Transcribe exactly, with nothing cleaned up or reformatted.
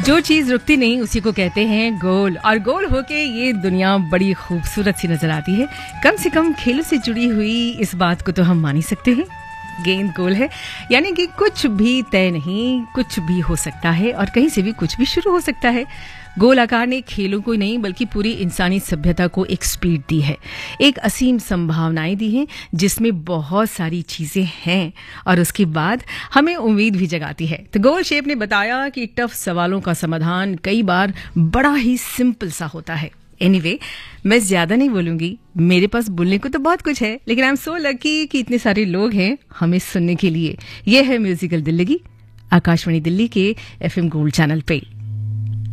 जो चीज रुकती नहीं उसी को कहते हैं गोल, और गोल होके ये दुनिया बड़ी खूबसूरत सी नजर आती है। कम से कम खेलों से जुड़ी हुई इस बात को तो हम मान ही सकते हैं। गेंद गोल है, यानी कि कुछ भी तय नहीं, कुछ भी हो सकता है और कहीं से भी कुछ भी शुरू हो सकता है। गोल आकार ने खेलों को नहीं बल्कि पूरी इंसानी सभ्यता को एक स्पीड दी है, एक असीम संभावनाएं दी हैं जिसमें बहुत सारी चीजें हैं और उसके बाद हमें उम्मीद भी जगाती है। तो गोल शेप ने बताया कि टफ सवालों का समाधान कई बार बड़ा ही सिंपल सा होता है। एनीवे anyway, मैं ज्यादा नहीं बोलूंगी, मेरे पास बोलने को तो बहुत कुछ है, लेकिन आई एम सो लकी कि इतने सारे लोग हैं हमें सुनने के लिए। यह है म्यूजिकल दिल्ली, आकाशवाणी दिल्ली के एफएम गोल्ड चैनल पे।